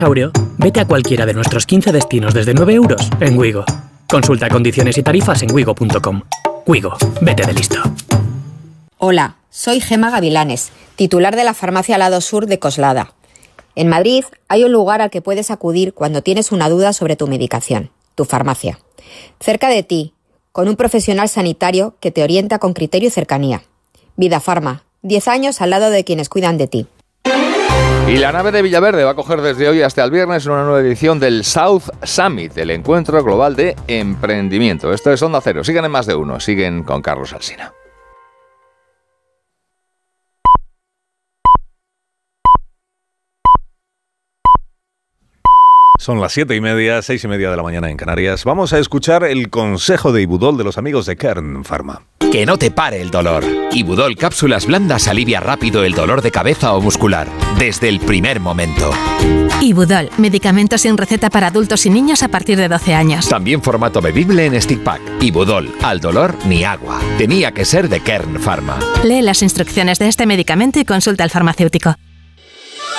Aureo, vete a cualquiera de nuestros 15 destinos desde 9 euros en Wigo. Consulta condiciones y tarifas en wigo.com. Wigo, vete de listo. Hola, soy Gema Gavilanes, titular de la farmacia Lado Sur de Coslada. En Madrid hay un lugar al que puedes acudir cuando tienes una duda sobre tu medicación, tu farmacia. Cerca de ti, con un profesional sanitario que te orienta con criterio y cercanía. Vida Farma, 10 años al lado de quienes cuidan de ti. Y la nave de Villaverde va a coger desde hoy hasta el viernes una nueva edición del South Summit, el encuentro global de emprendimiento. Esto es Onda Cero. Siguen en Más de Uno. Siguen con Carlos Alsina. Son las 7:30, 6:30 de la mañana en Canarias. Vamos a escuchar el consejo de Ibudol de los amigos de Kern Pharma. Que no te pare el dolor. Ibudol Cápsulas Blandas alivia rápido el dolor de cabeza o muscular, desde el primer momento. Ibudol, medicamento sin receta para adultos y niños a partir de 12 años. También formato bebible en stick pack. Ibudol, al dolor ni agua. Tenía que ser de Kern Pharma. Lee las instrucciones de este medicamento y consulta al farmacéutico.